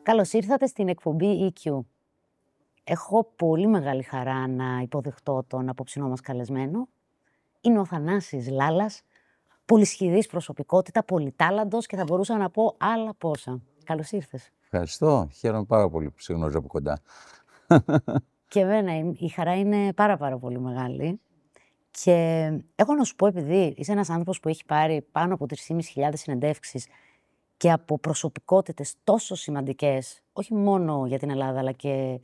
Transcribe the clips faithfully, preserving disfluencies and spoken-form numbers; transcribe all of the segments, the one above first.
Καλώς ήρθατε στην εκπομπή ι κιου. Έχω πολύ μεγάλη χαρά να υποδεχτώ τον απόψινό μας καλεσμένο. Είναι ο Θανάσης Λάλας, πολυσχηδής προσωπικότητα, πολυτάλαντος και θα μπορούσα να πω άλλα πόσα. Καλώς ήρθες. Ευχαριστώ. Χαίρομαι πάρα πολύ που σε γνωρίζω από κοντά. Και εμένα η χαρά είναι πάρα πάρα πολύ μεγάλη. Και έχω να σου πω, επειδή είσαι ένας άνθρωπος που έχει πάρει πάνω από τρεις χιλιάδες πεντακόσιες συνεντεύξεις και από προσωπικότητες τόσο σημαντικές, όχι μόνο για την Ελλάδα, αλλά και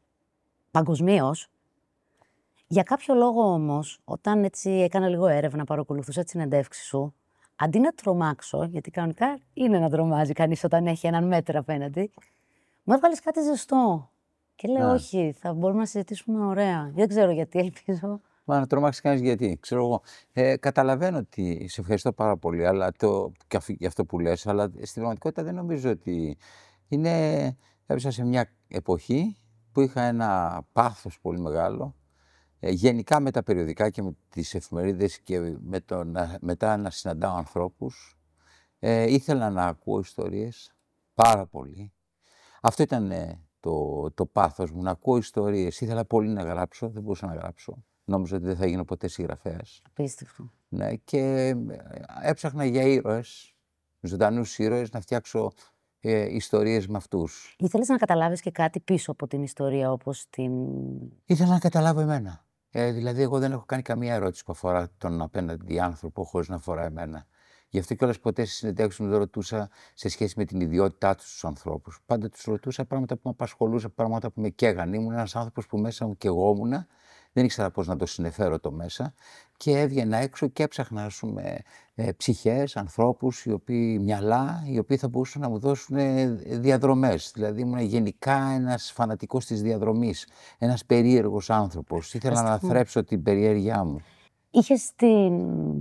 παγκοσμίως. Για κάποιο λόγο όμως, όταν έτσι έκανα λίγο έρευνα, παρακολουθούσα τις συνεντεύξεις σου, αντί να τρομάξω, γιατί κανονικά είναι να τρομάζει κανείς όταν έχει έναν μέτρο απέναντι, μου έβγαλες κάτι ζεστό. Και λέω, Α. όχι, θα μπορούμε να συζητήσουμε ωραία. Δεν ξέρω γιατί, ελπίζω. Μα να τρομάξει κανείς γιατί, ξέρω εγώ. Ε, καταλαβαίνω ότι σε ευχαριστώ πάρα πολύ αλλά το, και αυ- για αυτό που λες, αλλά στην πραγματικότητα δεν νομίζω ότι είναι... Έπεσα σε μια εποχή που είχα ένα πάθος πολύ μεγάλο, ε, γενικά με τα περιοδικά και με τις εφημερίδες και με το, να, μετά να συναντάω ανθρώπους. Ε, ήθελα να ακούω ιστορίες πάρα πολύ. Αυτό ήταν ε, το, το πάθος μου, να ακούω ιστορίες. Ήθελα πολύ να γράψω, δεν μπορούσα να γράψω. Νόμιζα ότι δεν θα γίνω ποτέ συγγραφέας. Απίστευτο. Ναι, και ε, έψαχνα για ήρωες, ζωντανούς ήρωες, να φτιάξω ε, ιστορίες με αυτούς. Ήθελες να καταλάβεις και κάτι πίσω από την ιστορία, όπως την... Ήθελα να καταλάβω εμένα. Ε, δηλαδή, εγώ δεν έχω κάνει καμία ερώτηση που αφορά τον απέναντι άνθρωπο χωρίς να αφορά εμένα. Γι' αυτό κιόλας ποτέ στις συνεντεύξεις μου δεν ρωτούσα σε σχέση με την ιδιότητά τους τους ανθρώπους. Πάντα τους ρωτούσα πράγματα που με απασχολούσαν, πράγματα που με καίγαν. Ήμουν ένας άνθρωπος που μέσα μου καιγόμουν, δεν ήξερα πώς να το συνεφέρω το μέσα και έβγαινα έξω και έψαχνα, ας πούμε, ε, ψυχές, ανθρώπους, οι οποίοι, μυαλά, οι οποίοι θα μπορούσαν να μου δώσουν ε, διαδρομές. Δηλαδή ήμουν γενικά ένας φανατικός της διαδρομής, ένας περίεργος άνθρωπος. Ήθελα να θρέψω την περιέργειά μου. Είχες την...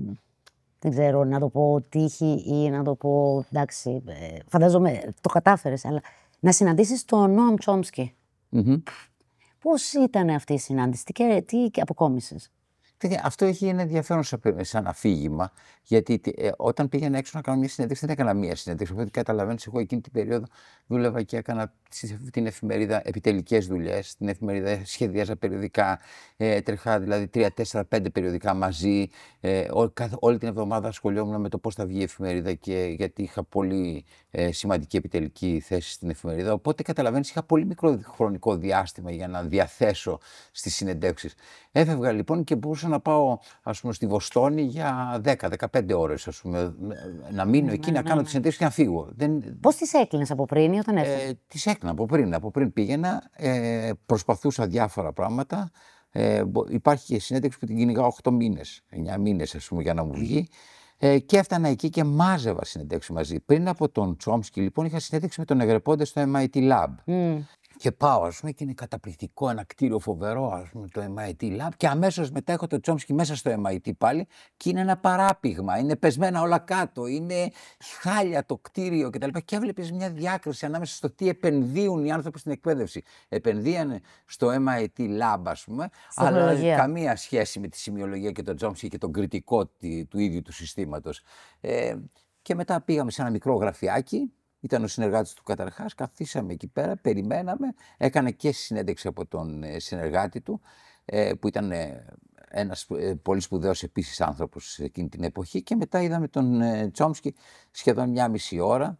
Δεν ξέρω να το πω τύχη ή να το πω, εντάξει, ε, φαντάζομαι το κατάφερες, αλλά να συναντήσεις τον Νόαμ Τσόμσκι. Mm-hmm. Πώς ήταν αυτή η συνάντηση, τι, και, τι αποκόμισες? Αυτό έχει ένα ενδιαφέρον σαν αφήγημα, γιατί ε, όταν πήγαινα έξω να κάνω μια συνέντευξη, δεν έκανα μία συνέντευξη. Οπότε καταλαβαίνεις, εγώ εκείνη την περίοδο δούλευα και έκανα την εφημερίδα επιτελικές δουλειές. Την εφημερίδα σχεδιάζα περιοδικά, ε, τρέχα δηλαδή τρία, τέσσερα, πέντε περιοδικά μαζί. Ε, ό, κάθε, όλη την εβδομάδα ασχολιόμουν με το πώς θα βγει η εφημερίδα και γιατί είχα πολύ ε, σημαντική επιτελική θέση στην εφημερίδα. Οπότε καταλαβαίνεις, είχα πολύ μικρό χρονικό διάστημα για να διαθέσω στις συνεντεύξεις. Έφευγα λοιπόν και μπορούσα να πάω, ας πούμε, στη Βοστόνη για δέκα με δεκαπέντε ώρες, ας πούμε, να μείνω ναι, εκεί, ναι, να ναι, κάνω ναι. τις συνεντεύξεις και να φύγω. Δεν... Πώς τις έκλεινες από πριν ή όταν έφυγες? Ε, τις έκλεινα από πριν. Από πριν πήγαινα, ε, προσπαθούσα διάφορα πράγματα. Ε, υπάρχει και συνέντευξη που την κυνηγάω οκτώ μήνες, εννιά μήνες, ας πούμε, για να μου βγει. Ε, και έφτανα εκεί και μάζευα συνεντεύξεις μαζί. Πριν από τον Τσόμσκι, λοιπόν, είχα συνέντευξη με τον Εγρεπόντε στο εμ άι τι Lab. Mm. Και πάω, ας πούμε, και είναι καταπληκτικό, ένα κτίριο φοβερό, ας πούμε, το εμ άι τι Lab. Και αμέσως μετά έχω το Τσόμσκι μέσα στο εμ άι τι πάλι και είναι ένα παράπηγμα. Είναι πεσμένα όλα κάτω, είναι χάλια το κτίριο κτλ. Και, και έβλεπες μια διάκριση ανάμεσα στο τι επενδύουν οι άνθρωποι στην εκπαίδευση. Επενδύανε στο εμ άι τι Lab, ας πούμε, αλλά καμία σχέση με τη σημειολογία και τον Τσόμσκι και τον κριτικό του ίδιου του συστήματος. Ε, και μετά πήγαμε σε ένα μικρό γραφιάκι. Ήταν ο συνεργάτης του καταρχάς, καθίσαμε εκεί πέρα, περιμέναμε, έκανε και συνέντευξη από τον συνεργάτη του, που ήταν ένας πολύ σπουδαίος επίσης άνθρωπος εκείνη την εποχή και μετά είδαμε τον Τσόμσκι σχεδόν μια μισή ώρα.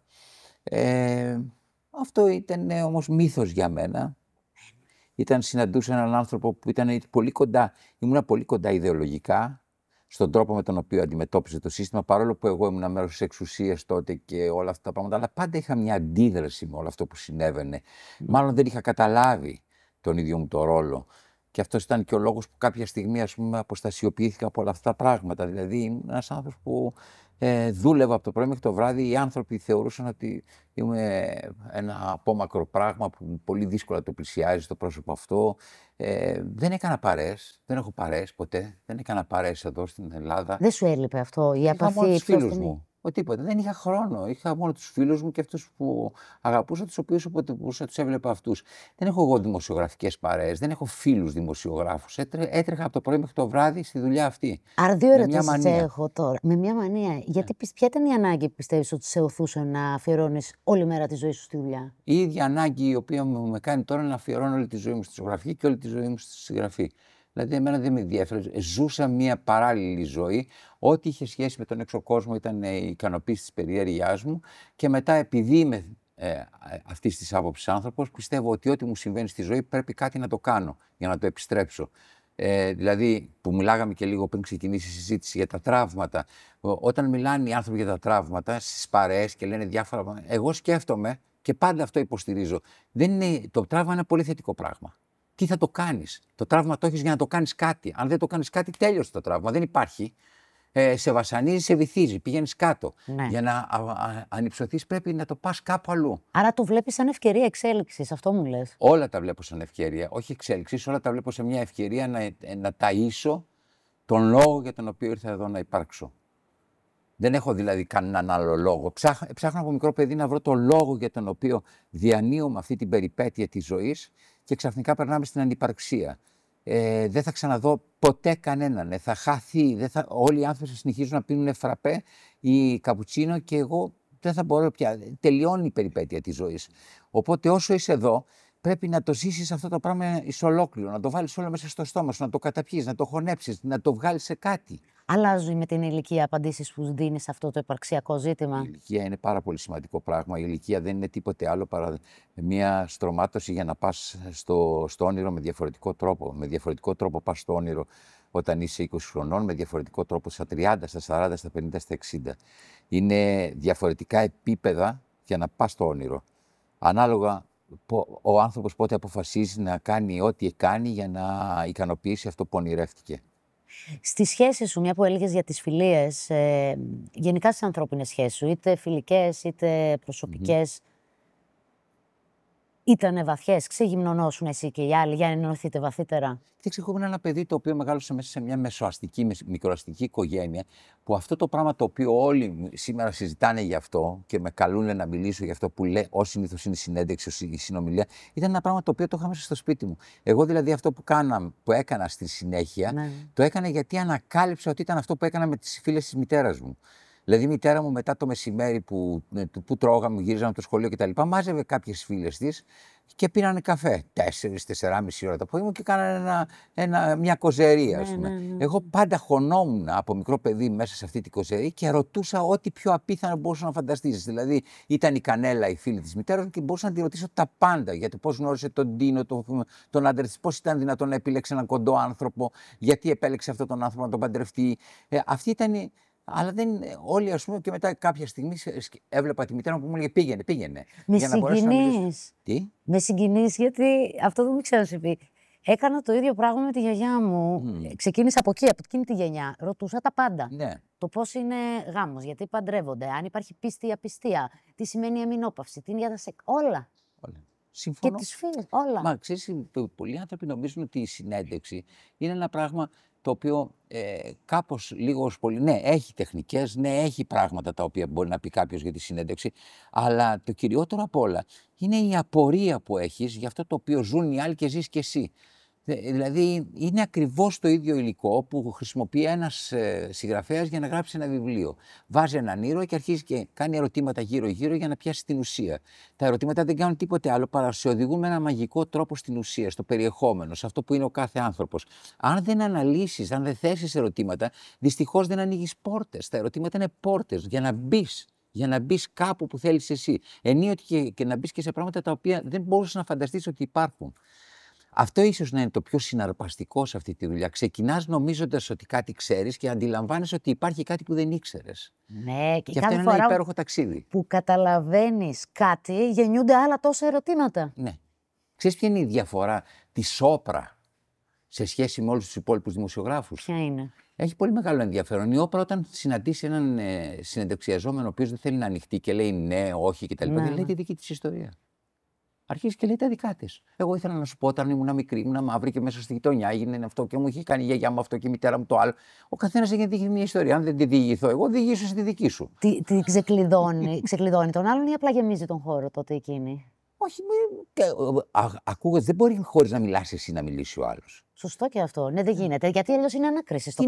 Ε, αυτό ήταν όμως μύθος για μένα. Ήταν, συναντούσα έναν άνθρωπο που ήταν πολύ κοντά, ήμουνα πολύ κοντά ιδεολογικά, στον τρόπο με τον οποίο αντιμετώπιζε το σύστημα, παρόλο που εγώ ήμουν μέρος της εξουσίας τότε και όλα αυτά τα πράγματα, αλλά πάντα είχα μια αντίδραση με όλο αυτό που συνέβαινε. Mm. Μάλλον δεν είχα καταλάβει τον ίδιο μου το ρόλο. Και αυτός ήταν και ο λόγος που κάποια στιγμή, ας πούμε, αποστασιοποιήθηκα από όλα αυτά τα πράγματα. Δηλαδή, ήμουν ένας άνθρωπος που ε, δούλευα από το πρωί μέχρι το βράδυ. Οι άνθρωποι θεωρούσαν ότι είμαι ένα απόμακρο πράγμα που πολύ δύσκολα το πλησιάζει το πρόσωπο αυτό. Ε, δεν έκανα παρέες, δεν έχω παρέες ποτέ. Δεν έκανα παρέες εδώ στην Ελλάδα. Δεν σου έλειπε αυτό, η απαθή? Είχα μόνο τους φίλους μου. Ο τίποτα. Δεν είχα χρόνο. Είχα μόνο τους φίλους μου και αυτούς που αγαπούσα, τους οποίους όποτε μπορούσα τους έβλεπα αυτούς. Δεν έχω εγώ δημοσιογραφικές παρέες, δεν έχω φίλους δημοσιογράφους. Έτρε, έτρεχα από το πρωί μέχρι το βράδυ στη δουλειά αυτή. Άρα δύο ερωτήσεις έχω τώρα. Με μια μανία. Γιατί, yeah. Ποια ήταν η ανάγκη που πιστεύεις ότι σε οθούσε να αφιερώνεις όλη μέρα τη ζωή σου στη δουλειά? Η ίδια ανάγκη η οποία μου με κάνει τώρα να αφιερώνω όλη τη ζωή μου στη ζωγραφική και όλη τη ζωή μου στη συγγραφή. Δηλαδή, εμένα δεν με ενδιαφέρει. Ζούσα μια παράλληλη ζωή. Ό,τι είχε σχέση με τον έξω κόσμο ήταν η ικανοποίηση της περιέργειάς μου. Και μετά, επειδή είμαι ε, αυτή τη άποψη άνθρωπος, πιστεύω ότι ό,τι μου συμβαίνει στη ζωή πρέπει κάτι να το κάνω για να το επιστρέψω. Ε, δηλαδή, που μιλάγαμε και λίγο πριν ξεκινήσει η συζήτηση για τα τραύματα. Όταν μιλάνε οι άνθρωποι για τα τραύματα στις παρέες και λένε διάφορα πράγματα, εγώ σκέφτομαι και πάντα αυτό υποστηρίζω. Δεν είναι, το τραύμα είναι ένα πολύ θετικό πράγμα. Τι θα το κάνεις? Το τραύμα το έχεις για να το κάνεις κάτι. Αν δεν το κάνεις κάτι, τέλειωσε το τραύμα. Δεν υπάρχει. Ε, σε βασανίζει, σε βυθίζει, πηγαίνεις κάτω. Ναι. Για να ανυψωθείς πρέπει να το πας κάπου αλλού. Άρα το βλέπεις σαν ευκαιρία εξέλιξης, αυτό μου λες? Όλα τα βλέπω σαν ευκαιρία. Όχι εξέλιξης, όλα τα βλέπω σε μια ευκαιρία να, να ταΐσω τον λόγο για τον οποίο ήρθα εδώ να υπάρξω. Δεν έχω δηλαδή κανέναν άλλο λόγο. Ψάχ, ψάχνω από μικρό παιδί να βρω το λόγο για τον οποίο διανύουμε αυτή την περιπέτεια της ζωής και ξαφνικά περνάμε στην ανυπαρξία. Ε, δεν θα ξαναδώ ποτέ κανέναν. Ε, θα χαθεί. Δεν θα... Όλοι οι άνθρωποι θα συνεχίζουν να πίνουν φραπέ ή καπουτσίνο και εγώ δεν θα μπορώ πια. Τελειώνει η περιπέτεια της ζωής. Οπότε όσο είσαι εδώ, πρέπει να το ζήσεις αυτό το πράγμα εις ολόκληρο, να το βάλεις όλο μέσα στο στόμα σου, να το καταπιείς, να το χωνέψεις, να το βγάλεις σε κάτι. Αλλάζουν με την ηλικία απαντήσεις που δίνεις σε αυτό το υπαρξιακό ζήτημα? Η ηλικία είναι πάρα πολύ σημαντικό πράγμα. Η ηλικία δεν είναι τίποτε άλλο παρά μια στρωμάτωση για να πας στο, στο όνειρο με διαφορετικό τρόπο. Με διαφορετικό τρόπο πας στο όνειρο όταν είσαι είκοσι χρονών, με διαφορετικό τρόπο στα τριάντα, στα σαράντα, στα πενήντα, στα εξήντα. Είναι διαφορετικά επίπεδα για να πας στο όνειρο. Ανάλογα ο άνθρωπος πότε αποφασίζει να κάνει ό,τι κάνει για να ικανοποιήσει αυτό που ονειρεύτηκε. Στη σχέση σου, μια που έλεγες για τις φιλίες, ε, γενικά στις ανθρώπινες σχέσεις σου, είτε φιλικές είτε προσωπικές, mm-hmm. ήτανε βαθιές, ξεγυμνωνώσουν εσύ και οι άλλοι για να ενωθείτε βαθύτερα? Κοίταξε, εγώ ήμουν ένα παιδί το οποίο μεγάλωσε μέσα σε μια μεσοαστική, μικροαστική οικογένεια, που αυτό το πράγμα το οποίο όλοι σήμερα συζητάνε γι' αυτό και με καλούν να μιλήσω γι' αυτό που λέει, ως συνήθως είναι η συνέντευξη, η συνομιλία, ήταν ένα πράγμα το οποίο το είχα μέσα στο σπίτι μου. Εγώ δηλαδή αυτό που, κάνα, που έκανα στη συνέχεια, ναι. το έκανα γιατί ανακάλυψα ότι ήταν αυτό που έκανα με τις φίλες της μητέρας μου. Δηλαδή η μητέρα μου μετά το μεσημέρι που, που τρώγαμε, γύριζαμε από το σχολείο κτλ. Μάζευε κάποιες φίλες της και πήρανε καφέ. Τέσσερις, τεσσεράμιση ώρα το πρωί μου και κάνανε ένα, ένα, μια κοζερία, ας πούμε. Ναι, ναι, ναι. Εγώ πάντα χωνόμουν από μικρό παιδί μέσα σε αυτή τη κοζερία και ρωτούσα ό,τι πιο απίθανο μπορούσα να φανταστείς. Δηλαδή ήταν η Κανέλα, η φίλη της μητέρας και μπορούσα να τη ρωτήσω τα πάντα. Γιατί πώς γνώρισε τον Ντίνο, τον, τον άντρα της, πώς ήταν δυνατόν να επιλέξει έναν κοντό άνθρωπο, γιατί επέλεξε αυτόν τον άνθρωπο να τον παντρευτεί. Ε, αυτή ήταν. Αλλά δεν, όλοι, ας πούμε, και μετά κάποια στιγμή έβλεπα τη μητέρα μου που μου έλεγε πήγαινε, πήγαινε. Με συγκινείς. Τι? Με συγκινείς, γιατί αυτό δεν μου ξανασυμβεί. Έκανα το ίδιο πράγμα με τη γιαγιά μου. Mm. Ξεκίνησα από εκεί, από εκείνη τη γενιά. Ρωτούσα τα πάντα. Ναι. Το πώς είναι γάμος, γιατί παντρεύονται, αν υπάρχει πίστη ή απιστία, τι σημαίνει αμινόπαυση, τι είναι για τα σεκ. Όλα. Όλα. Συμφωνώ. Και τις φίλες, όλα. Μα ξέρεις, πολλοί άνθρωποι νομίζουν ότι η συνέντευξη είναι ένα πράγμα το οποίο ε, κάπως λίγο πολύ, ναι, έχει τεχνικές, ναι, έχει πράγματα τα οποία μπορεί να πει κάποιος για τη συνέντευξη, αλλά το κυριότερο απ' όλα είναι η απορία που έχεις για αυτό το οποίο ζουν οι άλλοι και ζεις και εσύ. Δηλαδή είναι ακριβώς το ίδιο υλικό που χρησιμοποιεί ένας ε, συγγραφέας για να γράψει ένα βιβλίο. Βάζει έναν ήρωα και αρχίζει και κάνει ερωτήματα γύρω-γύρω για να πιάσει την ουσία. Τα ερωτήματα δεν κάνουν τίποτε άλλο παρά σε οδηγούν με ένα μαγικό τρόπο στην ουσία, στο περιεχόμενο, σε αυτό που είναι ο κάθε άνθρωπος. Αν δεν αναλύσεις, αν δεν θέσεις ερωτήματα, δυστυχώς δεν ανοίγεις πόρτες. Τα ερωτήματα είναι πόρτες για να μπεις. Για να μπεις κάπου που θέλεις εσύ. Ενίοτε και, και να μπεις και σε πράγματα τα οποία δεν μπορούσες να φανταστείς ότι υπάρχουν. Αυτό ίσως να είναι το πιο συναρπαστικό σε αυτή τη δουλειά. Ξεκινάς νομίζοντας ότι κάτι ξέρεις και αντιλαμβάνεσαι ότι υπάρχει κάτι που δεν ήξερες. Ναι, και, και αυτό είναι ένα υπέροχο ταξίδι. Που καταλαβαίνεις κάτι, γεννιούνται άλλα τόσα ερωτήματα. Ναι. Ξέρεις ποια είναι η διαφορά της Όπρα σε σχέση με όλους τους υπόλοιπους δημοσιογράφους? Ποια είναι? Έχει πολύ μεγάλο ενδιαφέρον. Η Όπρα, όταν συναντήσει έναν ε, συνεντευξιαζόμενο ο οποίος δεν θέλει να ανοιχτεί και λέει ναι, όχι κτλ., ναι, δεν λέει τη δική της ιστορία. αρχίζει και λέει τα δικά τη. Εγώ ήθελα να σου πω όταν ήμουν μικρή, ήμουν μαύρη και μέσα στη γειτονιά έγινε αυτό και μου είχε κάνει η γιαγιά μου αυτό και η μητέρα μου το άλλο. Ο καθένα έχει διηγηθεί μια ιστορία. Αν δεν τη διηγηθώ εγώ, διηγήσω στη δική σου. Τι, τι ξεκλειδώνει, ξεκλειδώνει τον άλλον ή απλά γεμίζει τον χώρο τότε εκείνη? Όχι, ακούγοντα, δεν μπορεί χωρί να μιλάσει εσύ να μιλήσει ο άλλο. Σωστό και αυτό. Ναι, δεν γίνεται. Γιατί αλλιώ είναι ανάκριση.